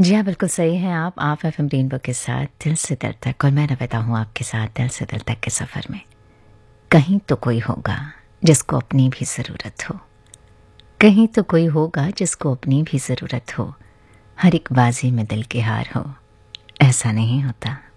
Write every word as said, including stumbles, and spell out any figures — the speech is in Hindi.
जी हाँ, बिल्कुल सही हैं आप। आप एफएम रेनबो के साथ दिल से दिल तक, और मैं नवेता हूँ आपके साथ दिल से दिल तक के सफ़र में। कहीं तो कोई होगा जिसको अपनी भी ज़रूरत हो, कहीं तो कोई होगा जिसको अपनी भी ज़रूरत हो। हर एक बाजी में दिल की हार हो, ऐसा नहीं होता।